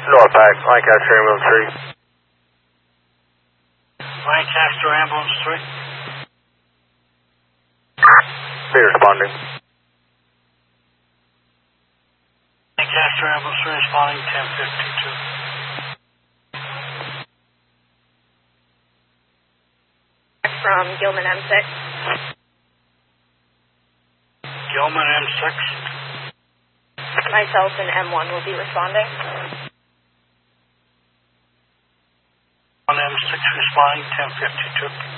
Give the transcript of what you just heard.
Norpac, Lancaster Ambulance 3. Lancaster Ambulance 3. Be responding. Lancaster Ambulance 3 responding 1052. From Gilman M6. Gilman M6. Myself and M1 will be responding. On M6 responding 1052.